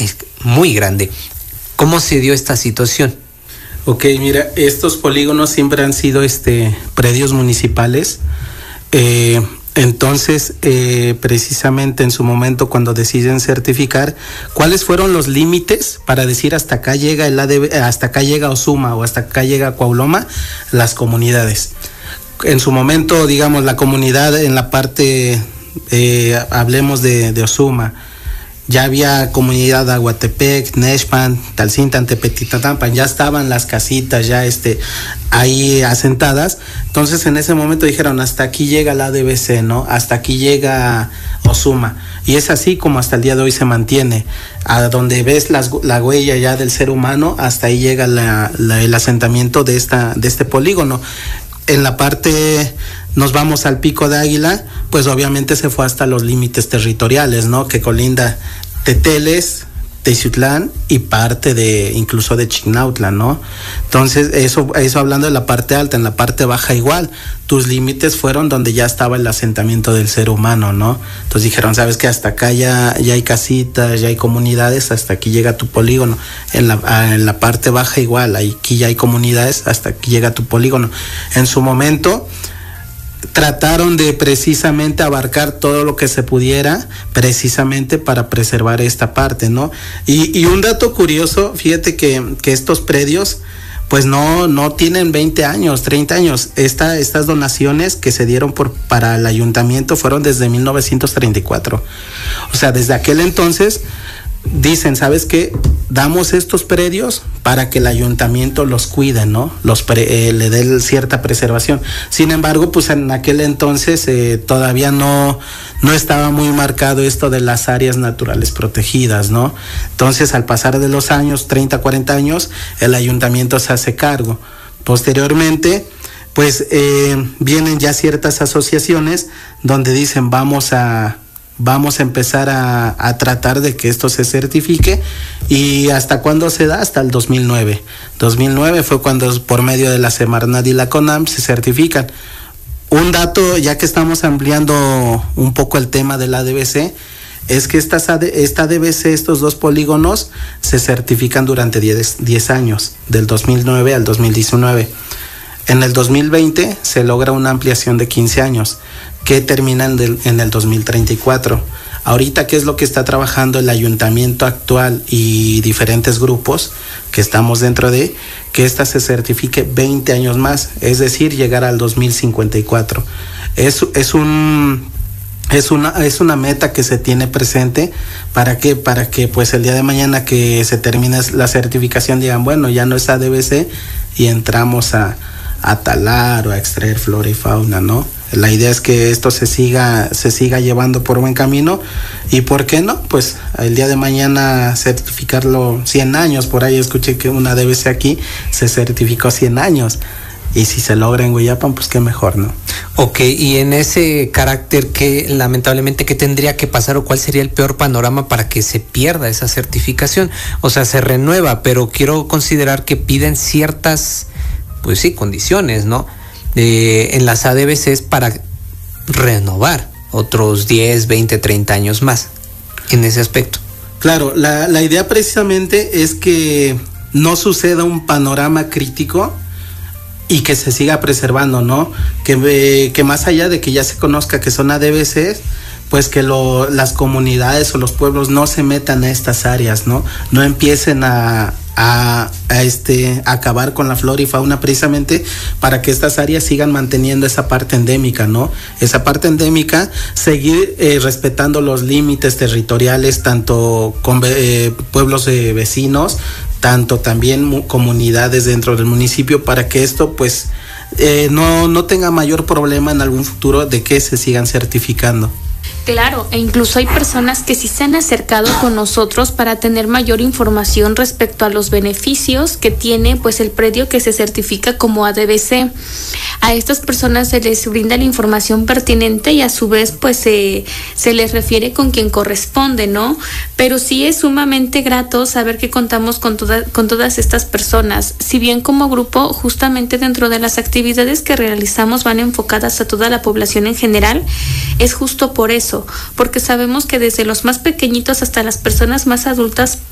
es muy grande. ¿Cómo se dio esta situación? Ok, mira, estos polígonos siempre han sido predios municipales. Entonces, precisamente en su momento cuando deciden certificar, ¿cuáles fueron los límites para decir hasta acá llega el ADB, hasta acá llega Osuma o hasta acá llega Cuauloma? Las comunidades. En su momento, digamos, la comunidad en la parte, hablemos de Osuma, ya había comunidad de Aguatepec, Nexpan, Talcintan, Tepetitatampan, ya estaban las casitas ya ahí asentadas. Entonces en ese momento dijeron hasta aquí llega la ADBC, ¿no? Hasta aquí llega Osuma. Y es así como hasta el día de hoy se mantiene. A donde ves la huella ya del ser humano, hasta ahí llega el asentamiento de este polígono. En la parte, nos vamos al Pico de Águila, pues obviamente se fue hasta los límites territoriales, ¿no? Que colinda Teteles, Teciutlán y parte incluso de Chignautla, ¿no? Entonces, eso hablando de la parte alta. En la parte baja igual, tus límites fueron donde ya estaba el asentamiento del ser humano, ¿no? Entonces dijeron, ¿sabes qué? Hasta acá ya hay casitas, ya hay comunidades, hasta aquí llega tu polígono. En la parte baja igual, aquí ya hay comunidades, hasta aquí llega tu polígono. En su momento trataron de precisamente abarcar todo lo que se pudiera, precisamente para preservar esta parte, ¿no? Y un dato curioso, fíjate que estos predios pues no tienen 20 años, 30 años. Estas donaciones que se dieron para el ayuntamiento fueron desde 1934. O sea, desde aquel entonces dicen, ¿sabes qué? Damos estos predios para que el ayuntamiento los cuide, ¿no? Le dé cierta preservación. Sin embargo, pues en aquel entonces todavía no estaba muy marcado esto de las áreas naturales protegidas, ¿no? Entonces, al pasar de los años, 30, 40 años, el ayuntamiento se hace cargo. Posteriormente, pues vienen ya ciertas asociaciones donde dicen, vamos a empezar a tratar de que esto se certifique. ¿Y hasta cuándo se da? Hasta el 2009. 2009 fue cuando por medio de la Semarnat y la CONAM se certifican. Un dato, ya que estamos ampliando un poco el tema de la ADBC, es que esta ADBC, estos dos polígonos, se certifican durante 10 años, del 2009 al 2019. En el 2020 se logra una ampliación de 15 años, que termina en el 2034. Ahorita, ¿qué es lo que está trabajando el ayuntamiento actual y diferentes grupos que estamos dentro de? Que esta se certifique 20 años más, es decir, llegar al 2054. Es una meta que se tiene presente. ¿Para qué? Para que pues el día de mañana que se termine la certificación digan, bueno, ya no es ADBC y entramos a talar o a extraer flora y fauna, ¿no? La idea es que esto se siga llevando por buen camino. ¿Y por qué no? Pues el día de mañana certificarlo 100 años. Por ahí escuché que una ADBC aquí se certificó 100 años. Y si se logra en Huillapan, pues qué mejor, ¿no? Ok, y en ese carácter, ¿qué lamentablemente qué tendría que pasar o cuál sería el peor panorama para que se pierda esa certificación? O sea, se renueva, pero quiero considerar que piden ciertas, pues sí, condiciones, ¿no? En las ADBCs para renovar otros 10, 20, 30 años más en ese aspecto. Claro, la idea precisamente es que no suceda un panorama crítico y que se siga preservando, ¿no? Que más allá de que ya se conozca que son ADBCs, pues que las comunidades o los pueblos no se metan a estas áreas, ¿no? No empiecen a acabar con la flora y fauna, precisamente para que estas áreas sigan manteniendo esa parte endémica, ¿no? Esa parte endémica, seguir respetando los límites territoriales, tanto con pueblos vecinos, tanto también comunidades dentro del municipio, para que esto pues no tenga mayor problema en algún futuro de que se sigan certificando. Claro, e incluso hay personas que sí se han acercado con nosotros para tener mayor información respecto a los beneficios que tiene pues el predio que se certifica como ADBC. A estas personas se les brinda la información pertinente y a su vez pues se les refiere con quien corresponde, ¿no? Pero sí es sumamente grato saber que contamos con todas estas personas. Si bien como grupo, justamente dentro de las actividades que realizamos van enfocadas a toda la población en general, es justo por eso, porque sabemos que desde los más pequeñitos hasta las personas más adultas